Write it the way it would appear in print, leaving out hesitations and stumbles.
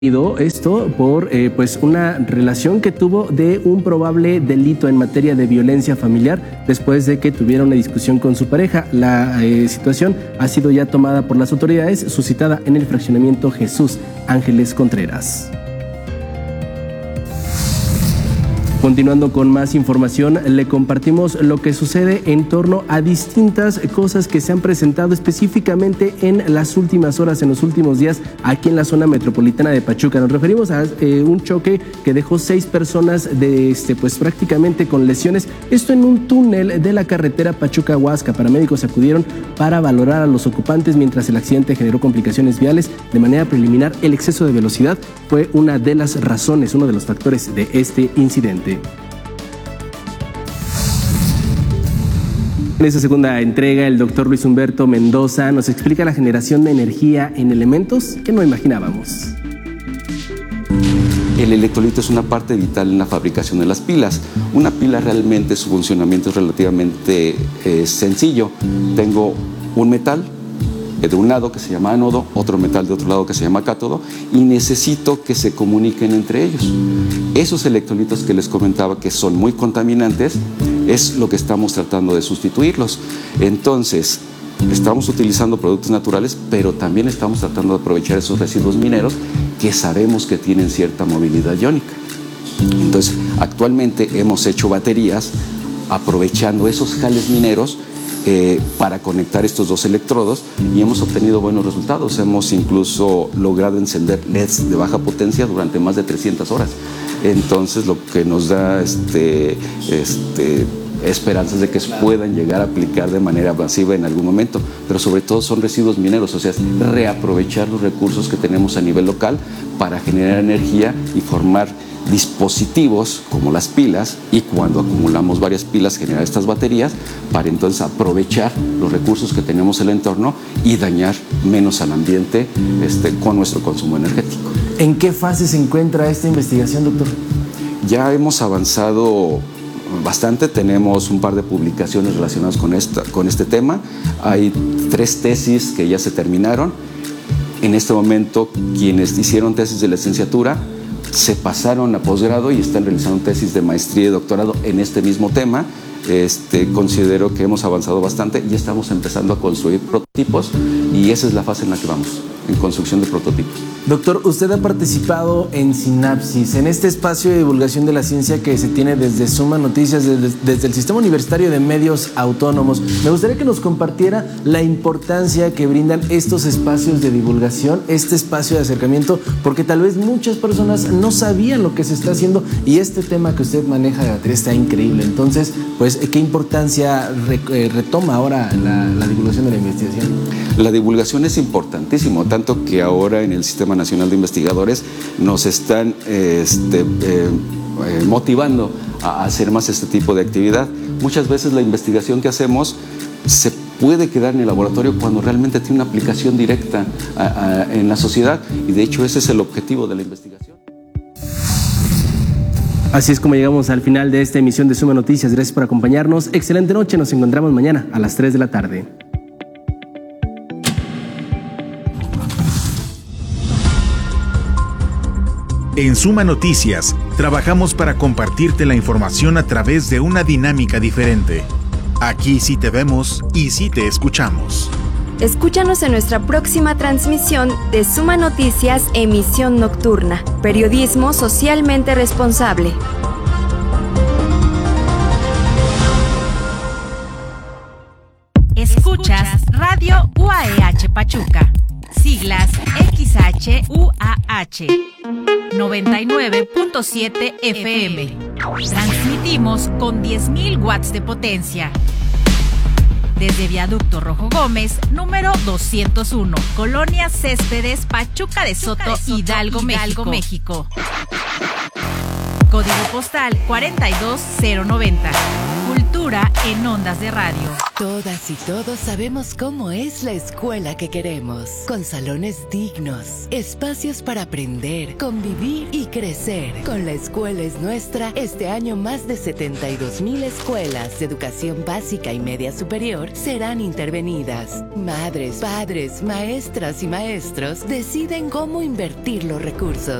Esto por pues una relación que tuvo de un probable delito en materia de violencia familiar después de que tuviera una discusión con su pareja. La situación ha sido ya tomada por las autoridades, suscitada en el fraccionamiento Jesús Ángeles Contreras. Continuando con más información, le compartimos lo que sucede en torno a distintas cosas que se han presentado específicamente en las últimas horas, en los últimos días, aquí en la zona metropolitana de Pachuca. Nos referimos a un choque que dejó 6 personas pues prácticamente con lesiones. Esto en un túnel de la carretera Pachuca-Huasca. Paramédicos acudieron para valorar a los ocupantes mientras el accidente generó complicaciones viales. De manera preliminar, el exceso de velocidad fue una de las razones, uno de los factores de este incidente. En esta segunda entrega, el doctor Luis Humberto Mendoza nos explica la generación de energía en elementos que no imaginábamos. El electrolito es una parte vital en la fabricación de las pilas. Una pila realmente, su funcionamiento es relativamente sencillo. Tengo un metal de un lado que se llama ánodo, otro metal de otro lado que se llama cátodo, y necesito que se comuniquen entre ellos. Esos electrolitos que les comentaba que son muy contaminantes, es lo que estamos tratando de sustituirlos. Entonces, estamos utilizando productos naturales, pero también estamos tratando de aprovechar esos residuos mineros que sabemos que tienen cierta movilidad iónica. Entonces, actualmente hemos hecho baterías aprovechando esos jales mineros para conectar estos dos electrodos y hemos obtenido buenos resultados. Hemos incluso logrado encender LEDs de baja potencia durante más de 300 horas. Entonces, lo que nos da esperanzas de que puedan llegar a aplicar de manera masiva en algún momento, pero sobre todo son residuos mineros, o sea, es reaprovechar los recursos que tenemos a nivel local para generar energía y formar dispositivos como las pilas, y cuando acumulamos varias pilas generar estas baterías para entonces aprovechar los recursos que tenemos en el entorno y dañar menos al ambiente con nuestro consumo energético. ¿En qué fase se encuentra esta investigación, doctor? Ya hemos avanzado bastante, tenemos un par de publicaciones relacionadas con este tema. Hay 3 tesis que ya se terminaron. En este momento, quienes hicieron tesis de licenciatura se pasaron a posgrado y están realizando tesis de maestría y doctorado en este mismo tema. Considero que hemos avanzado bastante y estamos empezando a construir prototipos, y esa es la fase en la que vamos, en construcción de prototipos. Doctor, usted ha participado en Sinapsis, en este espacio de divulgación de la ciencia que se tiene desde Suma Noticias, desde el Sistema Universitario de Medios Autónomos. Me gustaría que nos compartiera la importancia que brindan estos espacios de divulgación, este espacio de acercamiento, porque tal vez muchas personas no sabían lo que se está haciendo, y este tema que usted maneja de batería está increíble. Entonces, pues, ¿qué importancia retoma ahora la divulgación de la investigación? La divulgación es importantísimo, tanto que ahora en el Sistema Nacional de Investigadores nos están motivando a hacer más este tipo de actividad. Muchas veces la investigación que hacemos se puede quedar en el laboratorio cuando realmente tiene una aplicación directa en la sociedad, y de hecho ese es el objetivo de la investigación. Así es como llegamos al final de esta emisión de Suma Noticias. Gracias por acompañarnos. Excelente noche. Nos encontramos mañana a las 3 de la tarde. En Suma Noticias, trabajamos para compartirte la información a través de una dinámica diferente. Aquí sí te vemos y sí te escuchamos. Escúchanos en nuestra próxima transmisión de Suma Noticias, emisión nocturna. Periodismo socialmente responsable. Escuchas Radio UAEH Pachuca. Siglas XHUAH 99.7 FM. Transmitimos con 10.000 watts de potencia. Desde Viaducto Rojo Gómez, número 201, Colonia Céspedes, Pachuca de Soto, Hidalgo, México. Código postal 42090. Cultura en Ondas de Radio. Todas y todos sabemos cómo es la escuela que queremos, con salones dignos, espacios para aprender, convivir y crecer. Con La Escuela es Nuestra, este año más de 72,000 escuelas de educación básica y media superior serán intervenidas. Madres, padres, maestras y maestros deciden cómo invertir los recursos.